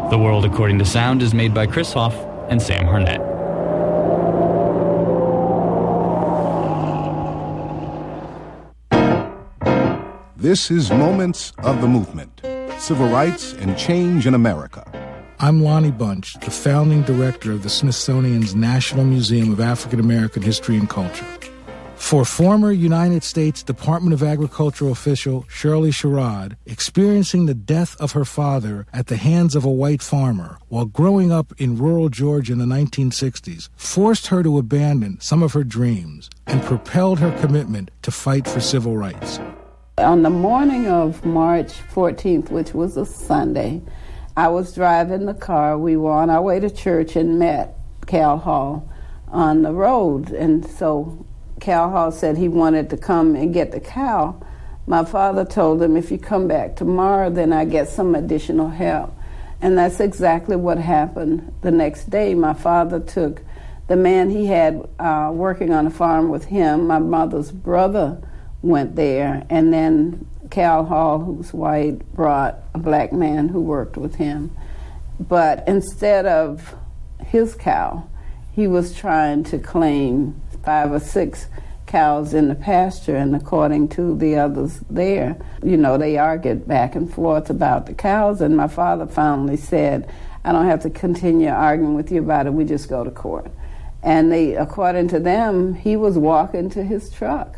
The World According to Sound is made by Chris Hoff and Sam Harnett. This is Moments of the Movement, Civil Rights and Change in America. I'm Lonnie Bunch, the founding director of the Smithsonian's National Museum of African American History and Culture. For former United States Department of Agriculture official Shirley Sherrod, experiencing the death of her father at the hands of a white farmer while growing up in rural Georgia in the 1960s forced her to abandon some of her dreams and propelled her commitment to fight for civil rights. On the morning of March 14th, which was a Sunday, I was driving the car. We were on our way to church and met Cal Hall on the road. And so Cal Hall said he wanted to come and get the cow. My father told him, if you come back tomorrow, then I get some additional help. And that's exactly what happened the next day. My father took the man he had working on a farm with him. My mother's brother went there, and then Cal Hall, who's white, brought a black man who worked with him. But instead of his cow, he was trying to claim 5 or 6 cows in the pasture, and according to the others there, they argued back and forth about the cows, and my father finally said, I don't have to continue arguing with you about it, we just go to court. And according to them, he was walking to his truck,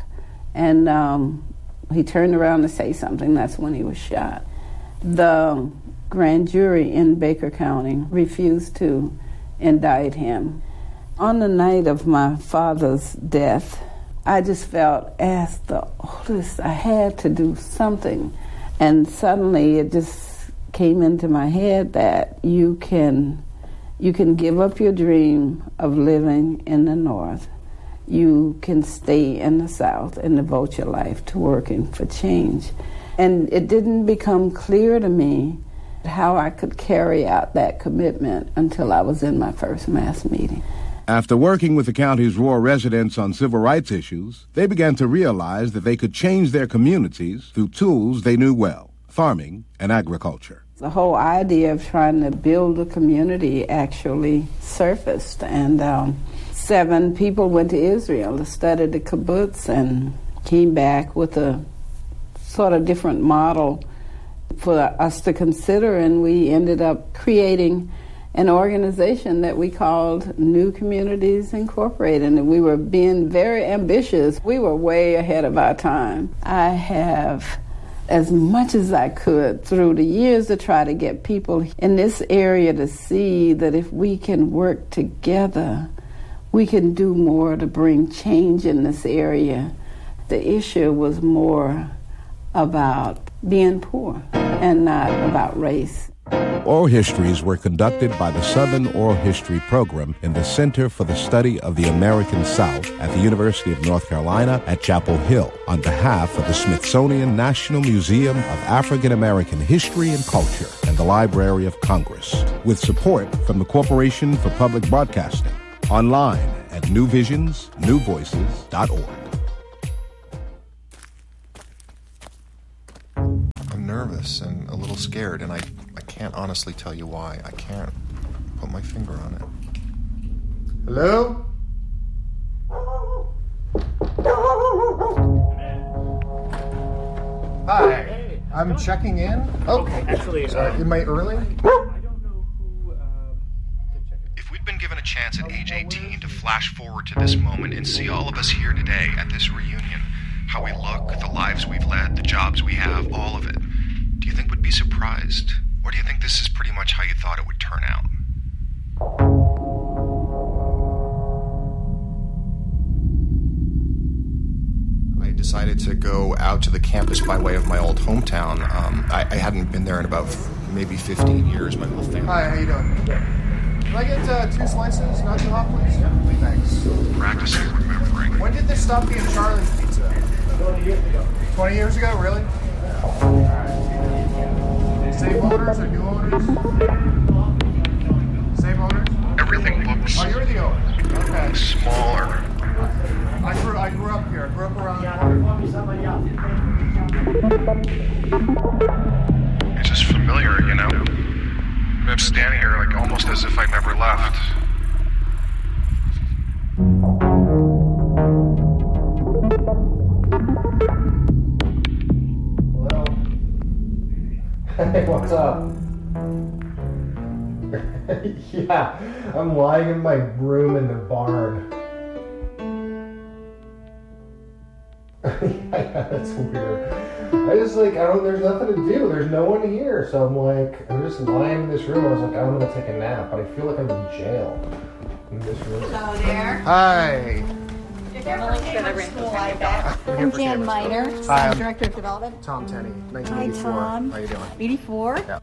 and he turned around to say something. That's when he was shot. The grand jury in Baker County refused to indict him. On the night of my father's death, I just felt, as the oldest, I had to do something. And suddenly it just came into my head that you can give up your dream of living in the North. You can stay in the South and devote your life to working for change. And it didn't become clear to me how I could carry out that commitment until I was in my first mass meeting. After working with the county's rural residents on civil rights issues, they began to realize that they could change their communities through tools they knew well, farming and agriculture. The whole idea of trying to build a community actually surfaced, and 7 people went to Israel to study the kibbutz and came back with a sort of different model for us to consider, and we ended up creating an organization that we called New Communities Incorporated, and we were being very ambitious. We were way ahead of our time. I have, as much as I could through the years, to try to get people in this area to see that if we can work together, we can do more to bring change in this area. The issue was more about being poor and not about race. Oral histories were conducted by the Southern Oral History Program in the Center for the Study of the American South at the University of North Carolina at Chapel Hill on behalf of the Smithsonian National Museum of African American History and Culture and the Library of Congress, with support from the Corporation for Public Broadcasting, online at newvisionsnewvoices.org. I'm nervous and a little scared, and I can't honestly tell you why. I can't put my finger on it. Hello? Hi. Hey, I'm checking in. Okay. Actually, am I early? I don't know who to check in. If we'd been given a chance at age 18 to flash forward to this moment and see all of us here today at this reunion, how we look, the lives we've led, the jobs we have, all of it, do you think we'd be surprised? Or do you think this is pretty much how you thought it would turn out? I decided to go out to the campus by way of my old hometown. I hadn't been there in about maybe 15 years, my whole family. Hi, how you doing? Can I get 2 slices, not too hot, please? Yeah, thanks. Practicing remembering. When did this stop being Charlie's Pizza? 20 years ago. 20 years ago, really? Same owners or new owners? Same owners? Everything looks... Oh, you're the owner. Okay. Smaller. I grew up here. I grew up around the corner. It's just familiar, you know? I'm standing here like almost as if I never left. Hello? Hey, what's up? Yeah, I'm lying in my room in the barn. Yeah, that's weird. There's nothing to do. There's no one here. So I'm just lying in this room. I was like, I'm gonna take a nap, but I feel like I'm in jail in this room. Hello there. Hi. I'm Jan Miner, Hi, I'm Director of Development. Tom Tenney, Hi, 1984. Tom. How you doing? 84? Yeah.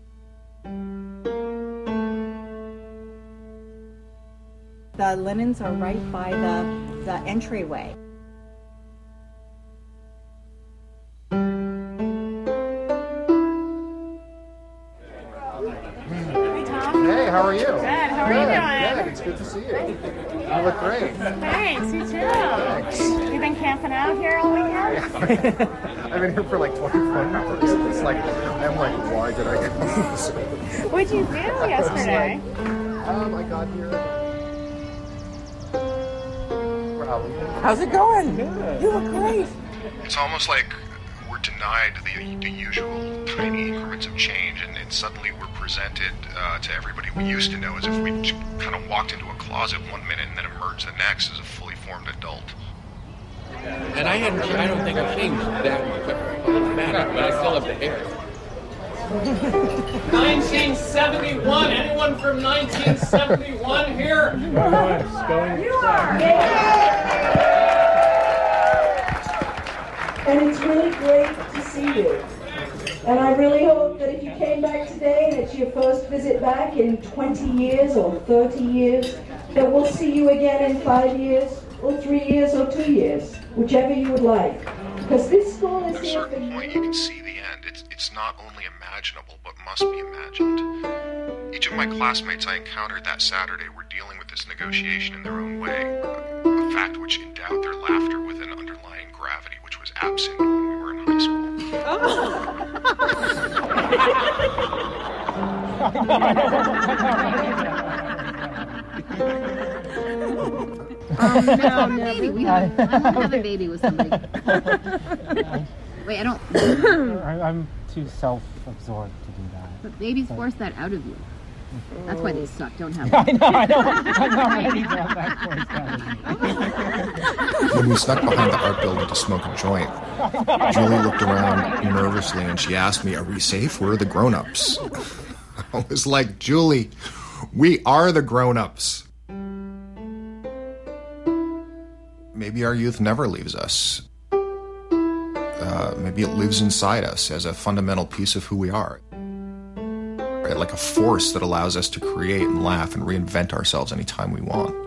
The linens are right by the entryway. Hey, how are you? Good. How are you doing? Good. It's good to see you. You look great. Thanks. You too. You been camping out here all weekend? I've been here for like 24 hours. It's like, I'm like, why did I get this? What'd you do yesterday? I got here. How's it going? Good. You look great. It's almost like we're denied the usual tiny increments of change, and suddenly we're presented to everybody we used to know as if we kind of walked into a closet one minute and then emerged the next as a fully formed adult. And I don't think I've changed that much. But I still have the hair. 1971. Anyone from 1971 here? You are. And it's really great to see you. And I really hope that if you came back today and it's your first visit back in 20 years or 30 years, that we'll see you again in 5 years or 3 years or 2 years, whichever you would like. Because this school is here for you. At a certain point, you can see the end. It's not only imaginable, but must be imagined. Each of my classmates I encountered that Saturday were dealing with this negotiation in their own way, a fact which endowed their laughter with an underlying gravity which was absent when we were in high school. No, baby. I want to have a baby with somebody. Wait, I don't. I'm too self-absorbed to do that. But babies force that out of you. That's why they suck. Don't have them. I'm not ready to have that forced out of me. When we snuck behind the art building to smoke a joint, Julie looked around nervously and she asked me, "Are we safe? We're the grown-ups." I was like, "Julie, we are the grown-ups." Maybe our youth never leaves us. Maybe it lives inside us as a fundamental piece of who we are. Right? Like a force that allows us to create and laugh and reinvent ourselves anytime we want.